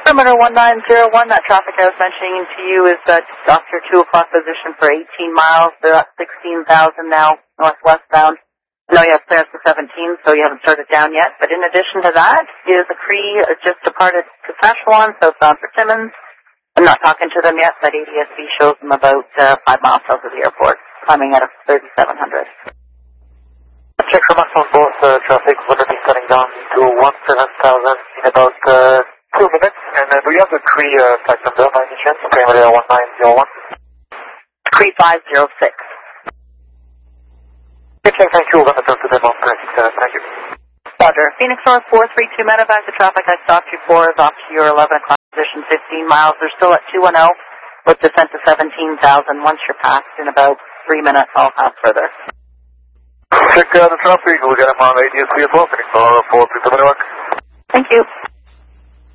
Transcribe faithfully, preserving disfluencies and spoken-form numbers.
Perimeter one nine zero one, that traffic I was mentioning to you is uh, just off your two o'clock position for eighteen miles. They're at sixteen thousand now, northwestbound. I know you have clearance to seventeen, so you haven't started down yet. But in addition to that, is a Cree uh, just departed Saskatchewan, southbound for Timmins. I'm not talking to them yet. That A D S B shows them about uh, five miles south of the airport, climbing at a thirty-seven hundred. Check from us on both uh, traffic. We're going to be setting down to one seven thousand in about uh, two minutes. And uh, do you have the Cree uh, flight number by any chance? Perimeter one nine zero one. Cree five zero six. Okay, thank you. We're going to talk to them on thirty-seven. Thank you. Roger. Phoenix North four three two medevac. The traffic I stopped you for is off to your eleven o'clock position, fifteen miles. They're still at two one zero with descent to seventeen thousand. Once you're past in about three minutes, I'll have further. Check uh, the traffic. We'll get them on A D S B as well. Phoenix North four three two medevac. Thank you.